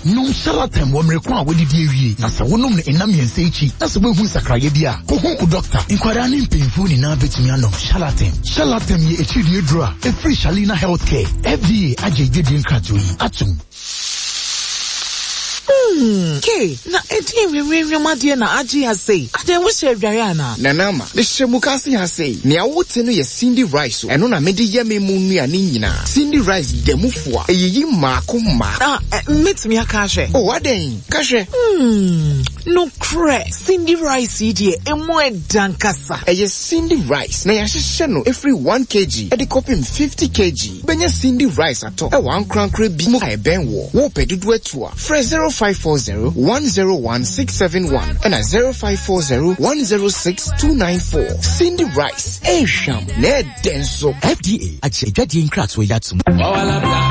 Num Charlatan wo mrekwa a wodidi ewie. Na se wonom ne enam yense echi. Na se behu sakraye bia. Kohu doctor. Inkwara ne mpemfu ni na betumi anom Charlatan. Charlatan ye echidi edura. Free Shalina Healthcare. FDA agege nkratoyi. Atum. Okay, na enti madie na agi ha sei. Ade wo she adware ana. Nanama, the shemukasi ha sei. Nea wote no ye Cindy Rice. Eno na mede ye me mu nuane nyina. Cindy Rice demufo a eyiyi maako ma. Metimi aka hwe. Oh, aden, ka hwe. No cre. Cindy Rice idie emo edankasa. Eye Cindy Rice. Na ya hye no every 1 kg. E de copim 50 kg. Benya Cindy Rice ato. E wan krankra bi mu ka e ben wo. Wo pedudu etu a. Fresh 0540-101-671 and at 0540-106-294. Cindy Rice. Sham. Ned Denso. FDA. Achi, get the incrats with that.